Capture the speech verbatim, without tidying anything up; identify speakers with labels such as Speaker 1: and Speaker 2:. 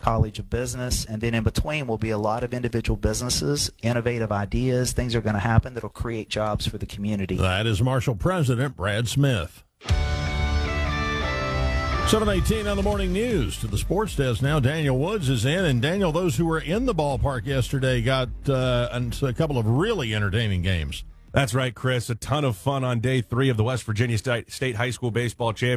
Speaker 1: College of Business, and then in between will be a lot of individual businesses, innovative ideas, things are going to happen that will create jobs for the community.
Speaker 2: That is Marshall President Brad Smith. seven eighteen on the morning news. To the sports desk now, Daniel Woods is in. And, Daniel, those who were in the ballpark yesterday got uh, a couple of really entertaining games.
Speaker 3: That's right, Chris. A ton of fun on day three of the West Virginia State High School Baseball Championship.